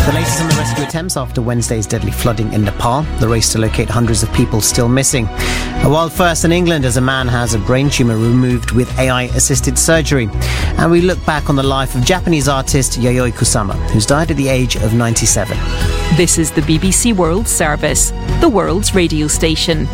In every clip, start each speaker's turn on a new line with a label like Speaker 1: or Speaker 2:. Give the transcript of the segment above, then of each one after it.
Speaker 1: The latest on the rescue attempts after Wednesday's deadly flooding in Nepal. The race to locate hundreds of people still missing. A world first in England as a man has a brain tumour removed with AI-assisted surgery. And we look back on the life of Japanese artist Yayoi Kusama, who's died at the age of 97.
Speaker 2: This is the BBC World Service, the world's radio station.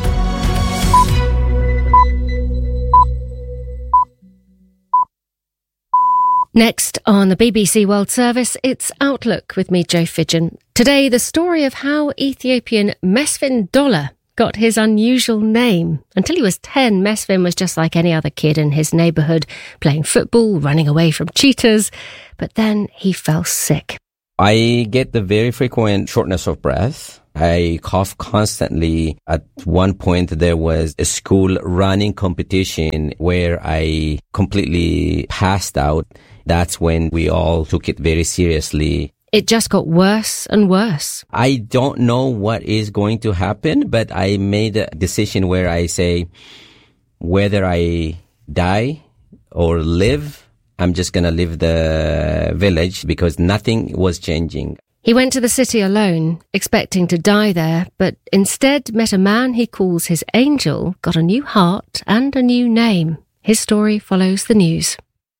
Speaker 3: Next on the BBC World Service, it's Outlook with me, Jo Fidgen. Today, the story of how Ethiopian Mesfin Dola got his unusual name. Until he was 10, Mesfin was just like any other kid in his neighbourhood, playing football, running away from cheetahs. But then he fell sick.
Speaker 4: I get the very frequent shortness of breath. I cough constantly. At one point, there was a school running competition where I completely passed out. That's when we all took it very seriously.
Speaker 3: It just got worse and worse.
Speaker 4: I don't know what is going to happen, but I made a decision where I say, whether I die or live, I'm just going to leave the village because nothing was changing.
Speaker 3: He went to the city alone, expecting to die there, but instead met a man he calls his angel, got a new heart and a new name. His story follows the news.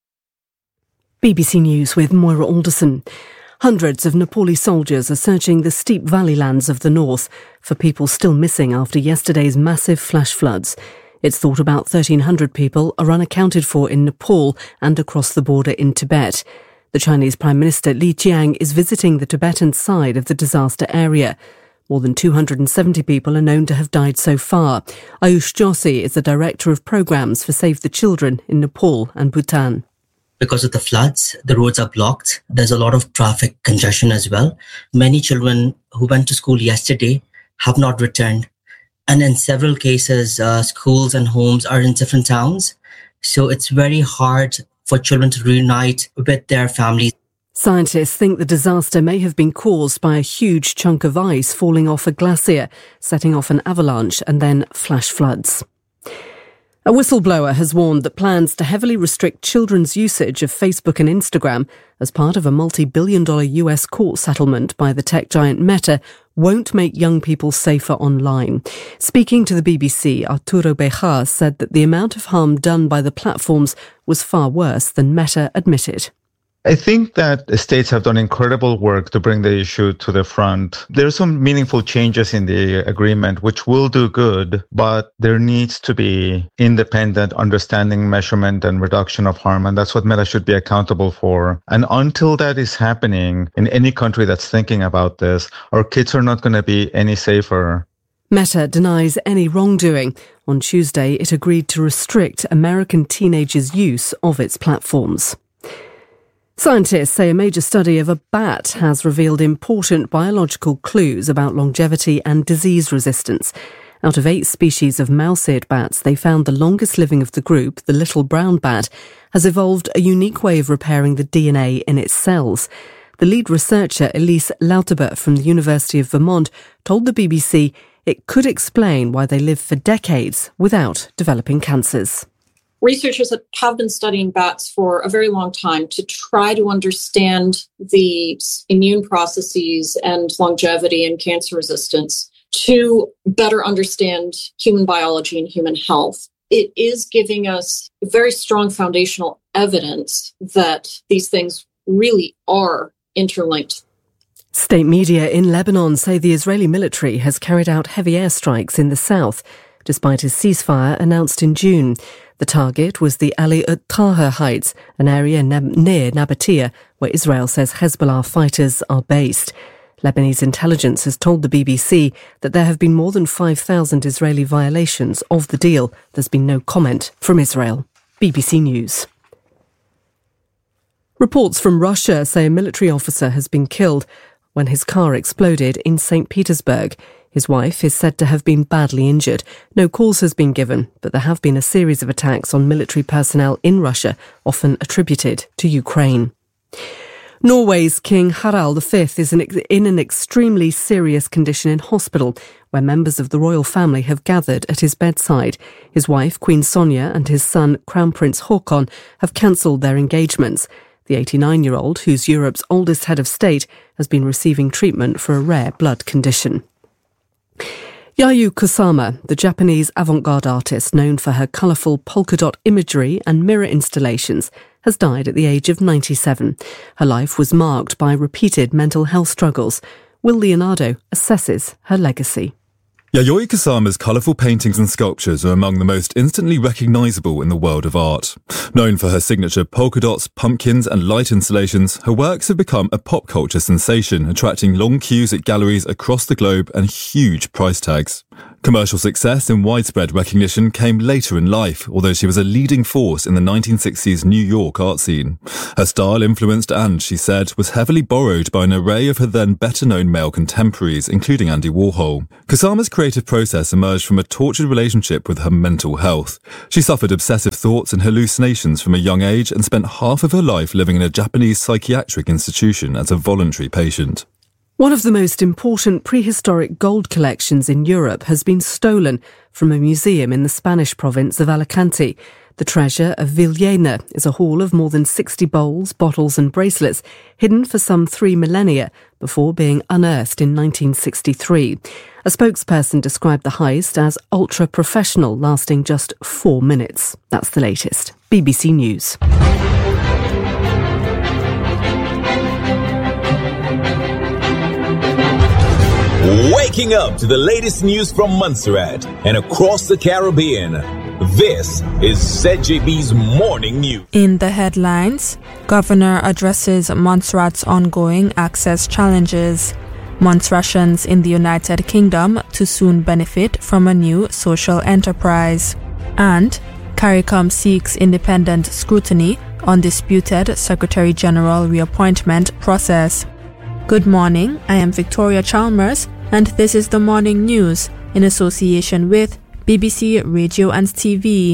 Speaker 5: BBC News with Moira Alderson. Hundreds of Nepali soldiers are searching the steep valley lands of the north for people still missing after yesterday's massive flash floods. It's thought about 1,300 people are unaccounted for in Nepal and across the border in Tibet. The Chinese Prime Minister Li Qiang is visiting the Tibetan side of the disaster area. More than 270 people are known to have died so far. Ayush Joshi is the Director of Programmes for Save the Children in Nepal and Bhutan.
Speaker 6: Because of the floods, the roads are blocked. There's a lot of traffic congestion as well. Many children who went to school yesterday have not returned. And in several cases, schools and homes are in different towns. So it's very hard for children to reunite with their families.
Speaker 5: Scientists think the disaster may have been caused by a huge chunk of ice falling off a glacier, setting off an avalanche and then flash floods. A whistleblower has warned that plans to heavily restrict children's usage of Facebook and Instagram as part of a multi-billion-dollar US court settlement by the tech giant Meta won't make young people safer online. Speaking to the BBC, Arturo Bejar said that the amount of harm done by the platforms was far worse than Meta admitted.
Speaker 7: I think that the states have done incredible work to bring the issue to the front. There are some meaningful changes in the agreement which will do good, but there needs to be independent understanding, measurement, and reduction of harm, and that's what Meta should be accountable for. And until that is happening in any country that's thinking about this, our kids are not going to be any safer.
Speaker 5: Meta denies any wrongdoing. On Tuesday, it agreed to restrict American teenagers' use of its platforms. Scientists say a major study of a bat has revealed important biological clues about longevity and disease resistance. Out of 8 species of mouse-eared bats, they found the longest living of the group, the little brown bat, has evolved a unique way of repairing the DNA in its cells. The lead researcher, Elise Lauterbach from the University of Vermont, told the BBC it could explain why they live for decades without developing cancers.
Speaker 8: Researchers have been studying bats for a very long time to try to understand the immune processes and longevity and cancer resistance to better understand human biology and human health. It is giving us very strong foundational evidence that these things really are interlinked.
Speaker 5: State media in Lebanon say the Israeli military has carried out heavy airstrikes in the south, despite a ceasefire announced in June. The target was the Ali Taha Heights, an area near Nabatea, where Israel says Hezbollah fighters are based. Lebanese intelligence has told the BBC that there have been more than 5,000 Israeli violations of the deal. There's been no comment from Israel. BBC News. Reports from Russia say a military officer has been killed when his car exploded in St. Petersburg. His wife is said to have been badly injured. No cause has been given, but there have been a series of attacks on military personnel in Russia, often attributed to Ukraine. Norway's King Harald V is in an extremely serious condition in hospital, where members of the royal family have gathered at his bedside. His wife, Queen Sonja, and his son, Crown Prince Haakon, have cancelled their engagements. The 89-year-old, who's Europe's oldest head of state, has been receiving treatment for a rare blood condition. Yayoi Kusama, the Japanese avant-garde artist known for her colourful polka dot imagery and mirror installations, has died at the age of 97. Her life was marked by repeated mental health struggles. Will Leonardo assesses her legacy.
Speaker 9: Yayoi Kusama's colourful paintings and sculptures are among the most instantly recognisable in the world of art. Known for her signature polka dots, pumpkins and light installations, her works have become a pop culture sensation, attracting long queues at galleries across the globe and huge price tags. Commercial success and widespread recognition came later in life, although she was a leading force in the 1960s New York art scene. Her style influenced and, she said, was heavily borrowed by an array of her then better-known male contemporaries, including Andy Warhol. Kusama's creative process emerged from a tortured relationship with her mental health. She suffered obsessive thoughts and hallucinations from a young age and spent half of her life living in a Japanese psychiatric institution as a voluntary patient.
Speaker 5: One of the most important prehistoric gold collections in Europe has been stolen from a museum in the Spanish province of Alicante. The treasure of Villena is a haul of more than 60 bowls, bottles and bracelets hidden for some 3 millennia before being unearthed in 1963. A spokesperson described the heist as ultra-professional, lasting just 4 minutes. That's the latest. BBC News.
Speaker 10: Waking up to the latest news from Montserrat and across the Caribbean. This is ZJB's Morning News.
Speaker 11: In the headlines, Governor addresses Montserrat's ongoing access challenges. Montserratians in the United Kingdom to soon benefit from a new social enterprise. And CARICOM seeks independent scrutiny on disputed Secretary General reappointment process. Good morning, I am Victoria Chalmers, and this is the Morning News in association with BBC Radio and TV.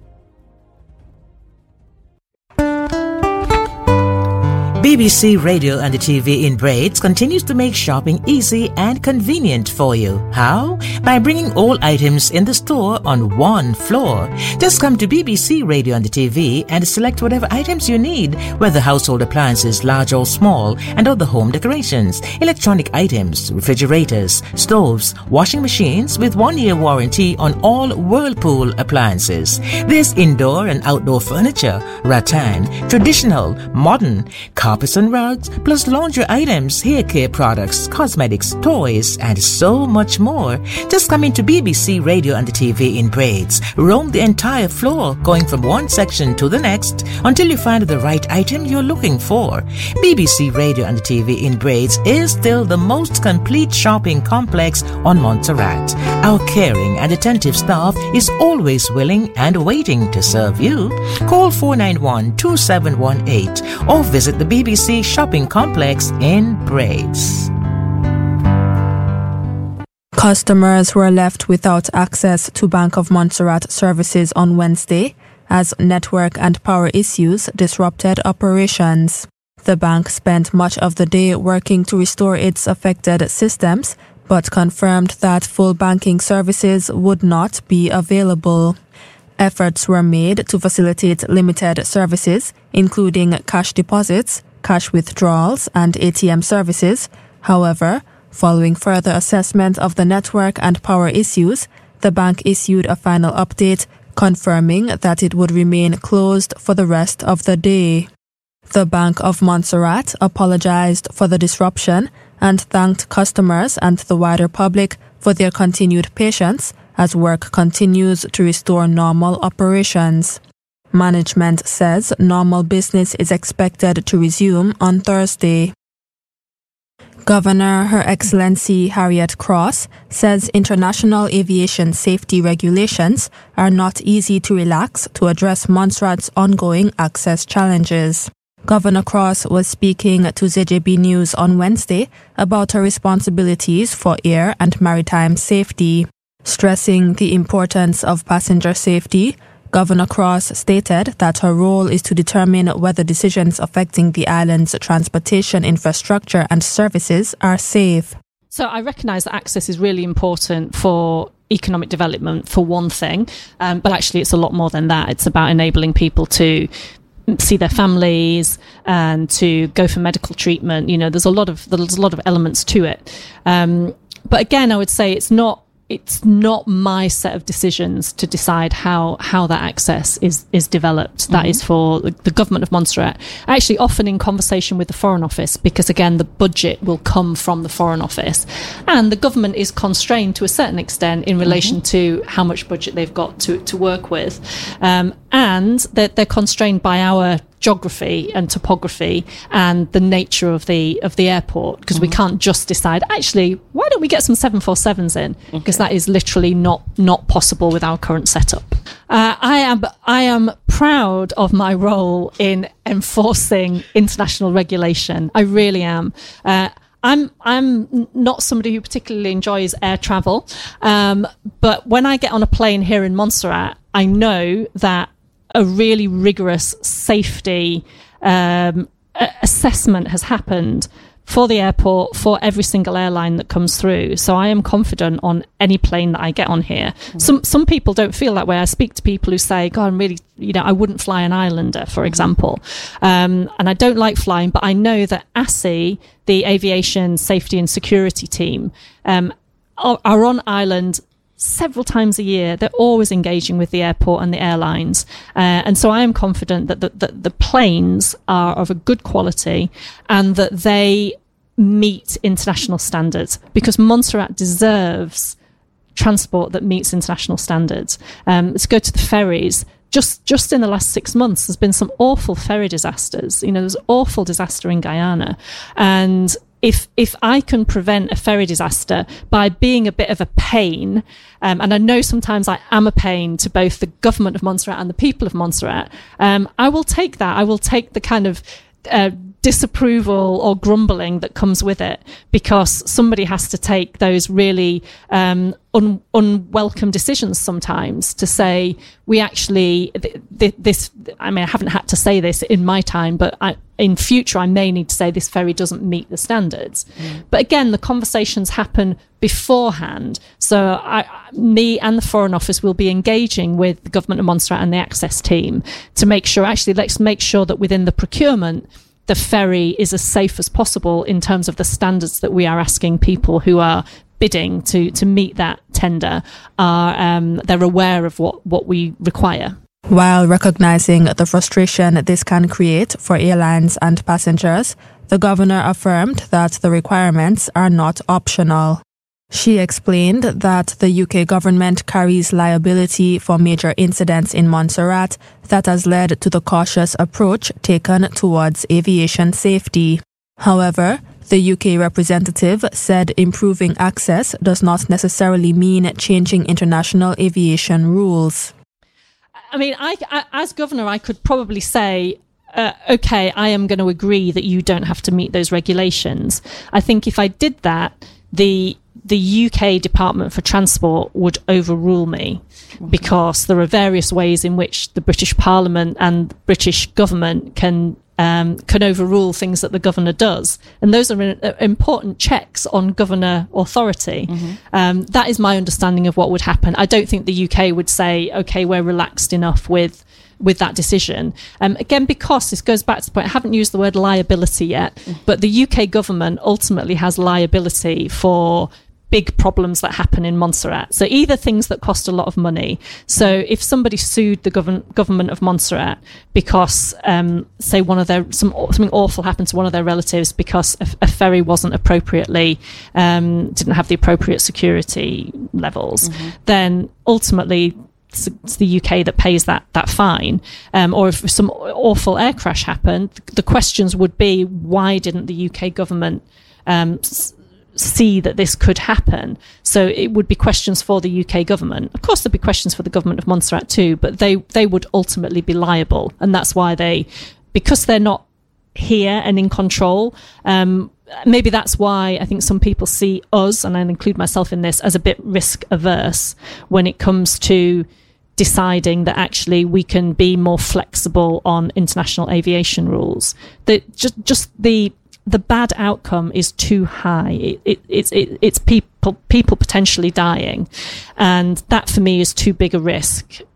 Speaker 12: BBC Radio and the TV in Braids continues to make shopping easy and convenient for you. How? By bringing all items in the store on one floor. Just come to BBC Radio and the TV and select whatever items you need, whether household appliances, large or small, and other home decorations, electronic items, refrigerators, stoves, washing machines with 1-year warranty on all Whirlpool appliances. There's indoor and outdoor furniture, rattan, traditional, modern, carpets and rugs, plus laundry items, hair care products, cosmetics, toys, and so much more. Just come into BBC Radio and the TV in Braids. Roam the entire floor, going from one section to the next until you find the right item you're looking for. BBC Radio and the TV in Braids is still the most complete shopping complex on Montserrat. Our caring and attentive staff is always willing and waiting to serve you. Call 491-2718 or visit the BBC Shopping Complex in Braids.
Speaker 11: Customers were left without access to Bank of Montserrat services on Wednesday as network and power issues disrupted operations. The bank spent much of the day working to restore its affected systems, but confirmed that full banking services would not be available. Efforts were made to facilitate limited services, including cash deposits, cash withdrawals, and ATM services. However, following further assessment of the network and power issues, the bank issued a final update confirming that it would remain closed for the rest of the day. The Bank of Montserrat apologized for the disruption and thanked customers and the wider public for their continued patience as work continues to restore normal operations. Management says normal business is expected to resume on Thursday. Governor Her Excellency Harriet Cross says international aviation safety regulations are not easy to relax to address Montserrat's ongoing access challenges. Governor Cross was speaking to ZJB News on Wednesday about her responsibilities for air and maritime safety. Stressing the importance of passenger safety, Governor Cross stated that her role is to determine whether decisions affecting the island's transportation infrastructure and services are safe.
Speaker 13: So I recognise that access is really important for economic development, for one thing, but actually it's a lot more than that. It's about enabling people to see their families and to go for medical treatment. You know, there's a lot of elements to it. But again, I would say it's not my set of decisions to decide how that access is developed. That is for the government of Montserrat. Actually, often in conversation with the Foreign Office, because again, the budget will come from the Foreign Office, and the government is constrained to a certain extent in relation to how much budget they've got to work with, and they're constrained by our geography and topography and the nature of the airport, because we can't just decide, actually, why don't we get some 747s in, because that is literally not possible with our current setup. I am proud of my role in enforcing international regulation. I really am. I'm not somebody who particularly enjoys air travel, but when I get on a plane here in Montserrat, I know that a really rigorous safety assessment has happened for the airport, for every single airline that comes through. So I am confident on any plane that I get on here. Some people don't feel that way. I speak to people who say, God, I'm really, I wouldn't fly an Islander, for example. And I don't like flying, but I know that ASI, the Aviation Safety and Security Team, are on island several times a year. They're always engaging with the airport and the airlines. And so I am confident that the planes are of a good quality and that they meet international standards, because Montserrat deserves transport that meets international standards. Let's go to the ferries. Just in the last 6 months, there's been some awful ferry disasters. There's an awful disaster in Guyana. And if I can prevent a ferry disaster by being a bit of a pain, and I know sometimes I am a pain to both the government of Montserrat and the people of Montserrat, I will take that. I will take the kind of disapproval or grumbling that comes with it, because somebody has to take those really unwelcome decisions sometimes to say, we actually, this, I mean, I haven't had to say this in my time, but in future I may need to say this ferry doesn't meet the standards. But again, the conversations happen beforehand. So me and the Foreign Office will be engaging with the government of Montserrat and the access team to make sure, actually, let's make sure that within the procurement, the ferry is as safe as possible in terms of the standards that we are asking people who are bidding to meet that tender. They're aware of what we require.
Speaker 11: While recognizing the frustration this can create for airlines and passengers, the governor affirmed that the requirements are not optional. She explained that the UK government carries liability for major incidents in Montserrat that has led to the cautious approach taken towards aviation safety. However, the UK representative said improving access does not necessarily mean changing international aviation rules.
Speaker 13: I mean, I as governor, I could probably say, okay, I am going to agree that you don't have to meet those regulations. I think if I did that, the UK Department for Transport would overrule me, because there are various ways in which the British Parliament and the British government can overrule things that the governor does. And those are important checks on governor authority. That is my understanding of what would happen. I don't think the UK would say, okay, we're relaxed enough with that decision. Again, because this goes back to the point, I haven't used the word liability yet, but the UK government ultimately has liability for big problems that happen in Montserrat. So either things that cost a lot of money. So if somebody sued the government of Montserrat because, say, something awful happened to one of their relatives because a ferry wasn't appropriately, didn't have the appropriate security levels, then ultimately it's the UK that pays that fine. Or if some awful air crash happened, the questions would be, why didn't the UK government see that this could happen? So it would be questions for the UK government. Of course, there'd be questions for the government of Montserrat too, but they would ultimately be liable. And that's why because they're not here and in control, maybe that's why I think some people see us, and I include myself in this, as a bit risk averse when it comes to deciding that actually we can be more flexible on international aviation rules. That just the bad outcome is too high. It's people potentially dying, and that for me is too big a risk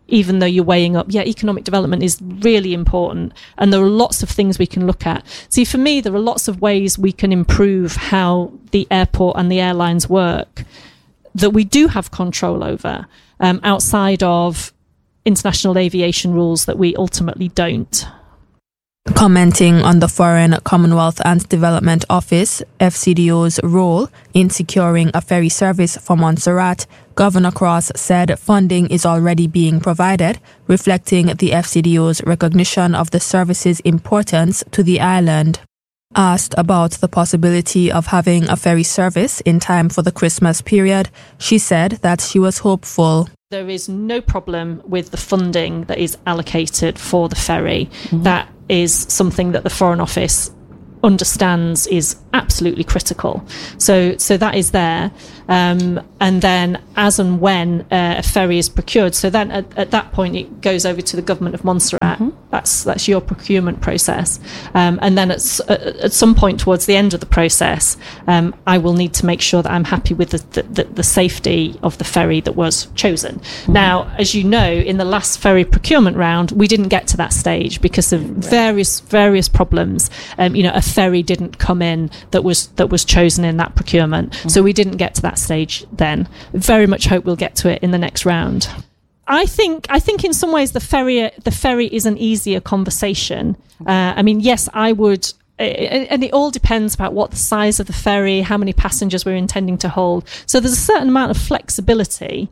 Speaker 13: even though you're weighing up, economic development is really important. And there are lots of things we can look at. See, for me, there are lots of ways we can improve how the airport and the airlines work that we do have control over, outside of international aviation rules that we ultimately don't.
Speaker 11: Commenting on the Foreign, Commonwealth and Development Office, FCDO's role in securing a ferry service for Montserrat, Governor Cross said funding is already being provided, reflecting the FCDO's recognition of the service's importance to the island. Asked about the possibility of having a ferry service in time for the Christmas period, she said that she was hopeful.
Speaker 13: There is no problem with the funding that is allocated for the ferry. Mm-hmm. That is something that the Foreign Office understands is absolutely critical. So that is there. And then as and when a ferry is procured, so then at that point it goes over to the government of Montserrat. Mm-hmm. That's your procurement process. And then at some point towards the end of the process, I will need to make sure that I'm happy with the safety of the ferry that was chosen. Mm-hmm. Now, as you know, in the last ferry procurement round, we didn't get to that stage because of various problems. A ferry didn't come in that was chosen in that procurement. Mm-hmm. So we didn't get to that stage then. Very much hope we'll get to it in the next round. I think in some ways the ferry is an easier conversation. Yes, I would, and it all depends about what the size of the ferry, how many passengers we're intending to hold. So there's a certain amount of flexibility.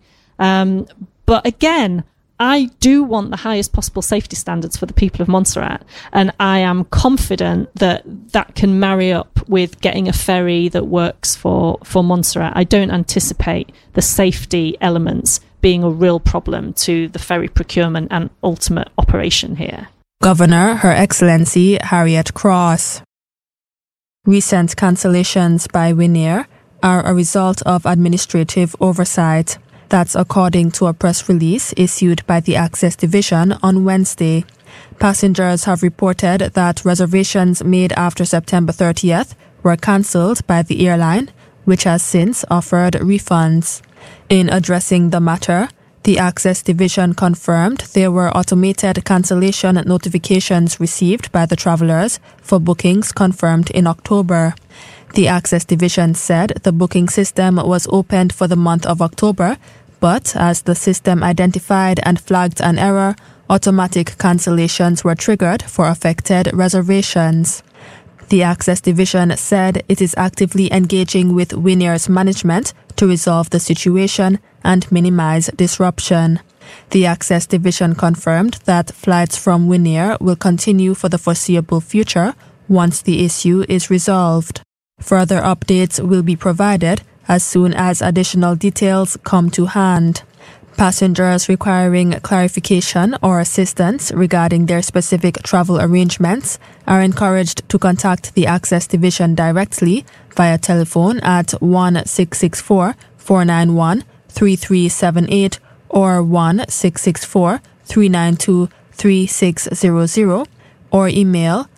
Speaker 13: But again, I do want the highest possible safety standards for the people of Montserrat, and I am confident that can marry up with getting a ferry that works for Montserrat. I don't anticipate the safety elements being a real problem to the ferry procurement and ultimate operation here.
Speaker 11: Governor, Her Excellency Harriet Cross. Recent cancellations by Winair are a result of administrative oversight. That's according to a press release issued by the Access Division on Wednesday. Passengers have reported that reservations made after September 30th were cancelled by the airline, which has since offered refunds. In addressing the matter, the Access Division confirmed there were automated cancellation notifications received by the travellers for bookings confirmed in October. The Access Division said the booking system was opened for the month of October, but as the system identified and flagged an error, automatic cancellations were triggered for affected reservations. The Access Division said it is actively engaging with Winair's management to resolve the situation and minimize disruption. The Access Division confirmed that flights from Winair will continue for the foreseeable future once the issue is resolved. Further updates will be provided as soon as additional details come to hand. Passengers requiring clarification or assistance regarding their specific travel arrangements are encouraged to contact the Access Division directly via telephone at 1-664-491-3378 or 1-664-392-3600 or email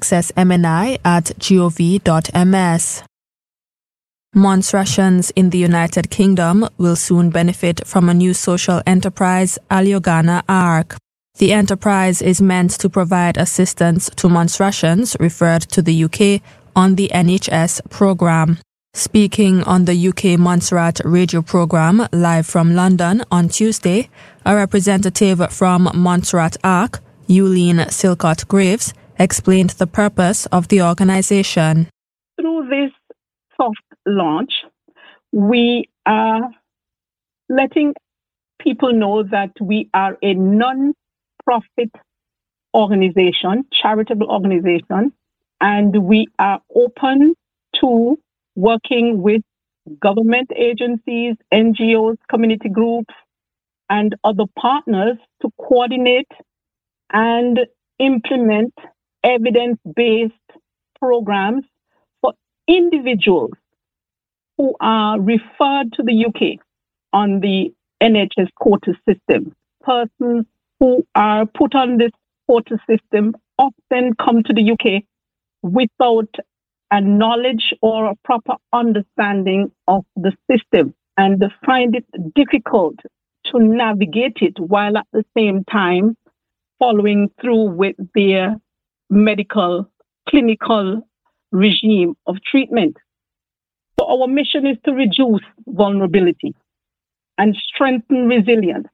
Speaker 11: accessmni@gov.ms. Montserratians in the United Kingdom will soon benefit from a new social enterprise, Aliogana Arc. The enterprise is meant to provide assistance to Montserratians referred to the UK on the NHS programme. Speaking on the UK Montserrat radio programme live from London on Tuesday, a representative from Montserrat Arc, Euleen Silcott-Graves, explained the purpose of the organisation.
Speaker 14: Through this soft launch, we are letting people know that we are a non-profit organization, charitable organization, and we are open to working with government agencies, NGOs, community groups, and other partners to coordinate and implement evidence-based programs for individuals who are referred to the UK on the NHS quota system. Persons who are put on this quota system often come to the UK without a knowledge or a proper understanding of the system and find it difficult to navigate it while at the same time following through with their medical, clinical regime of treatment. So our mission is to reduce vulnerability and strengthen resilience,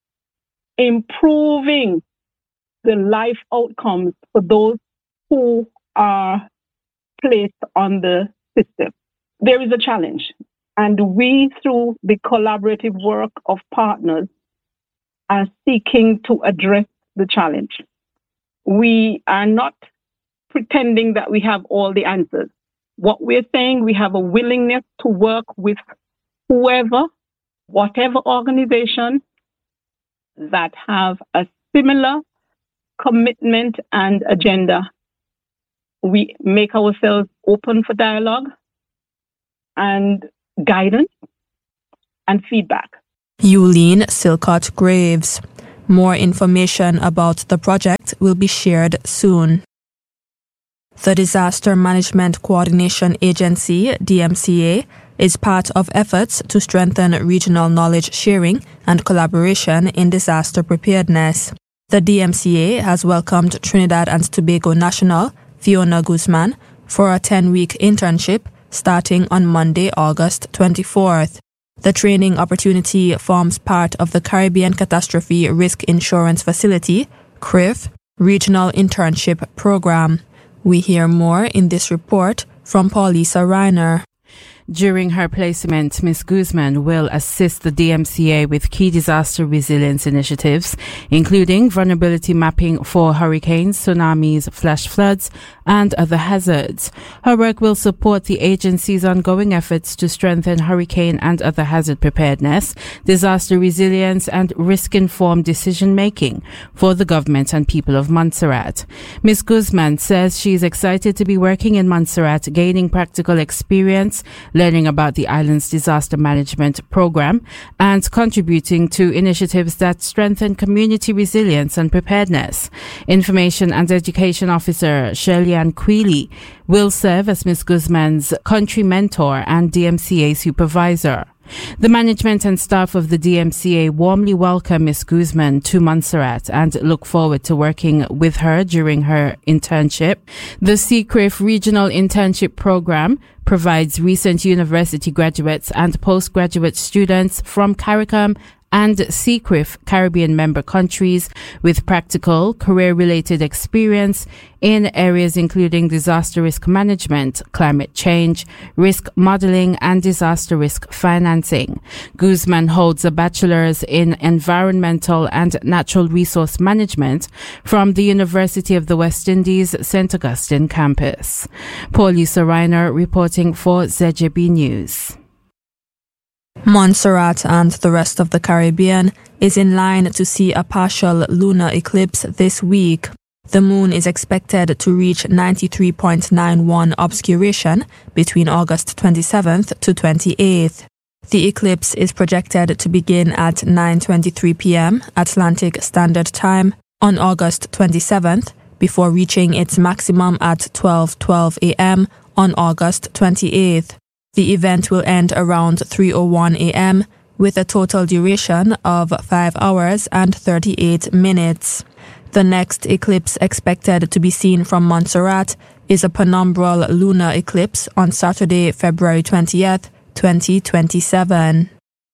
Speaker 14: improving the life outcomes for those who are placed on the system. There is a challenge, and we, through the collaborative work of partners, are seeking to address the challenge. We are not pretending that we have all the answers. What we're saying, we have a willingness to work with whoever, whatever organization that have a similar commitment and agenda. We make ourselves open for dialogue and guidance and feedback.
Speaker 11: Euleen Silcott Graves. More information about the project will be shared soon. The Disaster Management Coordination Agency, DMCA, is part of efforts to strengthen regional knowledge sharing and collaboration in disaster preparedness. The DMCA has welcomed Trinidad and Tobago national Fiona Guzman for a 10-week internship starting on Monday, August 24th. The training opportunity forms part of the Caribbean Catastrophe Risk Insurance Facility, CRIF, Regional Internship Program. We hear more in this report from Paulisa Reiner.
Speaker 15: During her placement, Ms. Guzman will assist the DMCA with key disaster resilience initiatives, including vulnerability mapping for hurricanes, tsunamis, flash floods, and other hazards. Her work will support the agency's ongoing efforts to strengthen hurricane and other hazard preparedness, disaster resilience, and risk-informed decision-making for the government and people of Montserrat. Ms. Guzman says she is excited to be working in Montserrat, gaining practical experience, learning about the island's disaster management program, and contributing to initiatives that strengthen community resilience and preparedness. Information and Education Officer Shellyan Queely will serve as Ms. Guzman's country mentor and DMCA supervisor. The management and staff of the DMCA warmly welcome Ms. Guzman to Montserrat and look forward to working with her during her internship. The CCRIF Regional Internship Program provides recent university graduates and postgraduate students from CARICOM and CCRIF Caribbean member countries with practical, career-related experience in areas including disaster risk management, climate change, risk modeling, and disaster risk financing. Guzman holds a bachelor's in environmental and natural resource management from the University of the West Indies St. Augustine campus. Paulisa Reiner reporting for ZJB News.
Speaker 11: Montserrat and the rest of the Caribbean is in line to see a partial lunar eclipse this week. The moon is expected to reach 93.91 obscuration between August 27th to 28th. The eclipse is projected to begin at 9:23 p.m. Atlantic Standard Time on August 27th before reaching its maximum at 12:12 a.m. on August 28th. The event will end around 3:01 a.m. with a total duration of 5 hours and 38 minutes. The next eclipse expected to be seen from Montserrat is a penumbral lunar eclipse on Saturday, February 20th, 2027.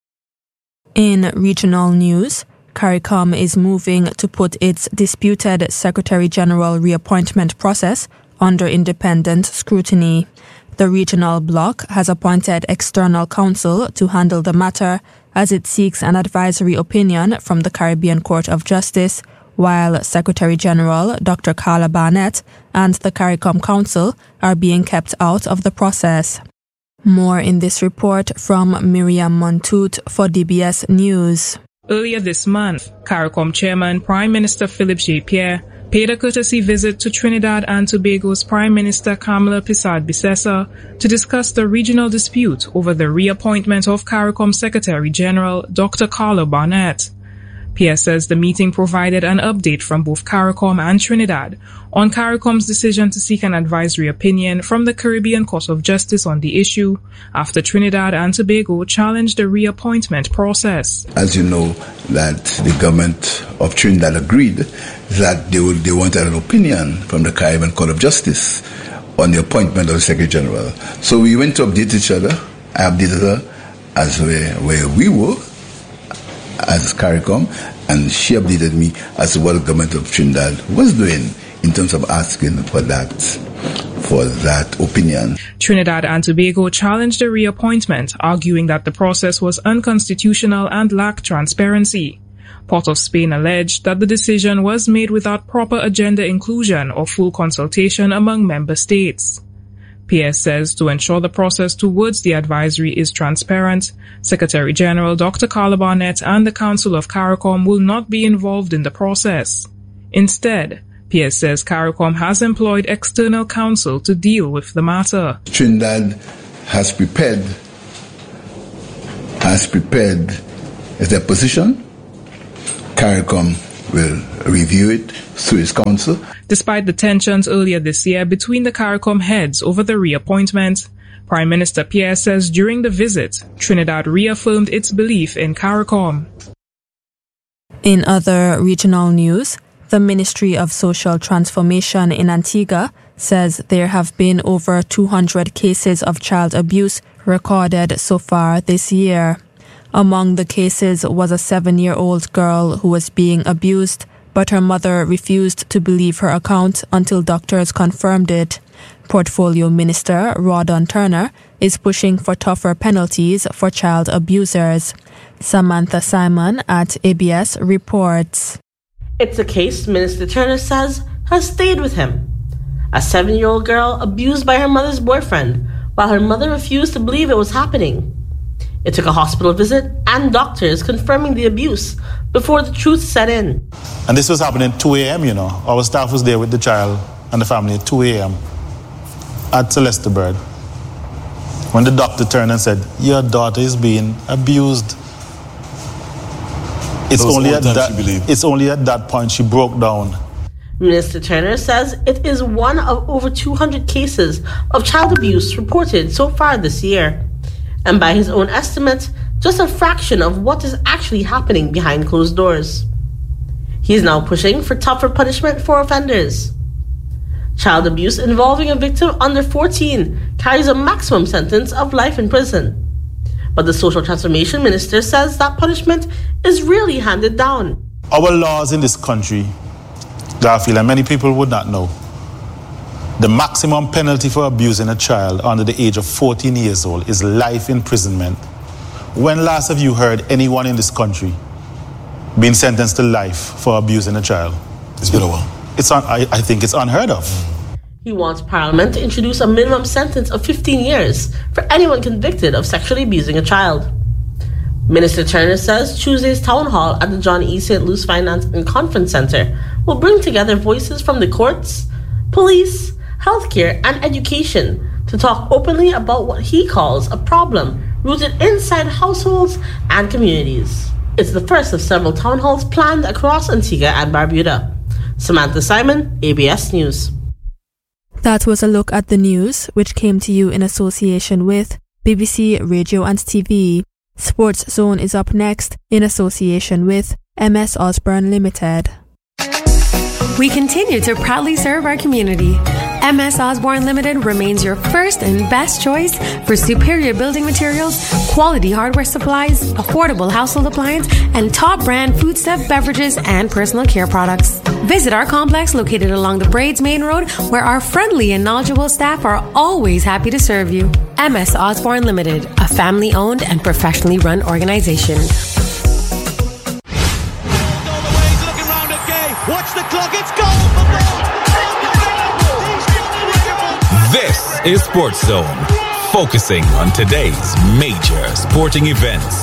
Speaker 11: In regional news, CARICOM is moving to put its disputed Secretary General reappointment process under independent scrutiny. The regional bloc has appointed external counsel to handle the matter as it seeks an advisory opinion from the Caribbean Court of Justice, while Secretary General Dr. Carla Barnett and the CARICOM Council are being kept out of the process. More in this report from Miriam Montoute for DBS News.
Speaker 16: Earlier this month, CARICOM Chairman Prime Minister Philip J. Pierre paid a courtesy visit to Trinidad and Tobago's Prime Minister Kamala Pisad-Bissessar to discuss the regional dispute over the reappointment of CARICOM Secretary General Dr. Carla Barnett. PS says the meeting provided an update from both CARICOM and Trinidad on CARICOM's decision to seek an advisory opinion from the Caribbean Court of Justice on the issue after Trinidad and Tobago challenged the reappointment process.
Speaker 17: As you know, that the government of Trinidad agreed that they wanted an opinion from the Caribbean Court of Justice on the appointment of the Secretary General. So we went to update each other. I updated her as where we were as CARICOM, and she updated me as to what the government of Trinidad was doing in terms of asking for that opinion.
Speaker 16: Trinidad and Tobago challenged the reappointment, arguing that the process was unconstitutional and lacked transparency. Port of Spain alleged that the decision was made without proper agenda inclusion or full consultation among member states. PS says to ensure the process towards the advisory is transparent, Secretary General Dr. Carla Barnett and the Council of CARICOM will not be involved in the process. Instead, PS says CARICOM has employed external counsel to deal with the matter.
Speaker 17: Trinidad has prepared their position. CARICOM will review it through its counsel.
Speaker 16: Despite the tensions earlier this year between the CARICOM heads over the reappointment, Prime Minister Pierre says during the visit, Trinidad reaffirmed its belief in CARICOM.
Speaker 11: In other regional news, the Ministry of Social Transformation in Antigua says there have been over 200 cases of child abuse recorded so far this year. Among the cases was a 7-year-old girl who was being abused, but her mother refused to believe her account until doctors confirmed it. Portfolio Minister Rawdon Turner is pushing for tougher penalties for child abusers. Samantha Simon at ABS reports.
Speaker 18: It's a case Minister Turner says has stayed with him. A 7-year-old girl abused by her mother's boyfriend, while her mother refused to believe it was happening. It took a hospital visit and doctors confirming the abuse before the truth set in.
Speaker 19: And this was happening at 2 a.m., Our staff was there with the child and the family at 2 a.m. at Celeste Bird. When the doctor turned and said, "Your daughter is being abused," it's only at that point she broke down.
Speaker 18: Minister Turner says it is one of over 200 cases of child abuse reported so far this year. And by his own estimate, just a fraction of what is actually happening behind closed doors. He is now pushing for tougher punishment for offenders. Child abuse involving a victim under 14 carries a maximum sentence of life in prison. But the Social Transformation Minister says that punishment is rarely handed down.
Speaker 19: Our laws in this country, Garfield, and many people would not know, the maximum penalty for abusing a child under the age of 14 years old is life imprisonment. When last have you heard anyone in this country being sentenced to life for abusing a child?
Speaker 20: It's been a while.
Speaker 19: I think it's unheard of.
Speaker 18: He wants Parliament to introduce a minimum sentence of 15 years for anyone convicted of sexually abusing a child. Minister Turner says Tuesday's town hall at the John E. St. Louis Finance and Conference Center will bring together voices from the courts, police, healthcare, and education to talk openly about what he calls a problem rooted inside households and communities. It's the first of several town halls planned across Antigua and Barbuda. Samantha Simon, ABS News.
Speaker 11: That was a look at the news, which came to you in association with BBC Radio and TV. Sports Zone is up next in association with MS Osborne Limited.
Speaker 21: We continue to proudly serve our community. MS Osborne Limited remains your first and best choice for superior building materials, quality hardware supplies, affordable household appliance, and top brand foodstuff, beverages, and personal care products. Visit our complex located along the Braids Main Road, where our friendly and knowledgeable staff are always happy to serve you. MS Osborne Limited, a family-owned and professionally run organization.
Speaker 22: Watch the clock, it's goal for
Speaker 10: This is Sports Zone, focusing on today's major sporting events.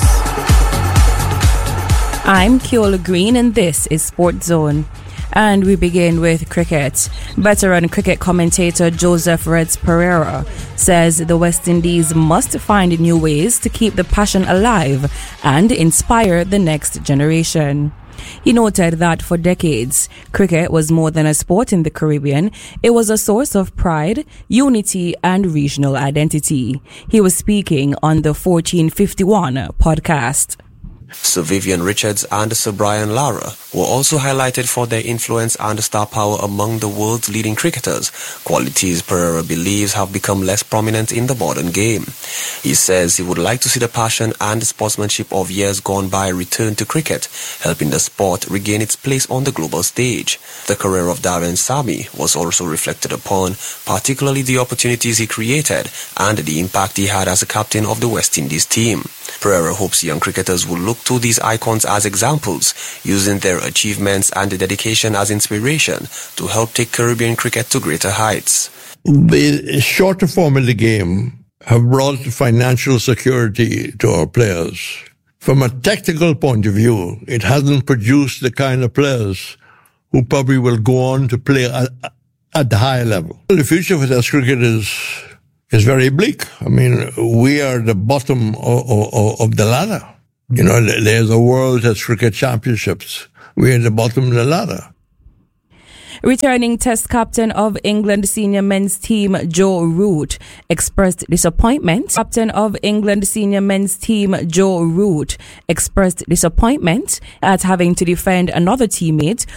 Speaker 23: I'm Keola Green and this is Sports Zone. And we begin with cricket. Veteran cricket commentator Joseph Reds Pereira says the West Indies must find new ways to keep the passion alive and inspire the next generation. He noted that for decades, cricket was more than a sport in the Caribbean. It was a source of pride, unity, and regional identity. He was speaking on the 1451 podcast.
Speaker 1: Sir Vivian Richards and Sir Brian Lara were also highlighted for their influence and star power among the world's leading cricketers, qualities Pereira believes have become less prominent in the modern game. He says he would like to see the passion and sportsmanship of years gone by return to cricket, helping the sport regain its place on the global stage. The career of Darren Sammy was also reflected upon, particularly the opportunities he created and the impact he had as a captain of the West Indies team. Pereira hopes young cricketers will look to these icons as examples, using their achievements and dedication as inspiration to help take Caribbean cricket to greater heights.
Speaker 2: The shorter form of the game have brought financial security to our players. From a technical point of view, it hasn't produced the kind of players who probably will go on to play at the high level. The future for Test cricket is very bleak. I mean, we are the bottom of the ladder. You know, there's a World Test Cricket Championships. We're at the bottom of the ladder.
Speaker 23: Returning Test captain of England senior men's team Joe Root expressed disappointment. Captain of England senior men's team Joe Root expressed disappointment at having to defend another teammate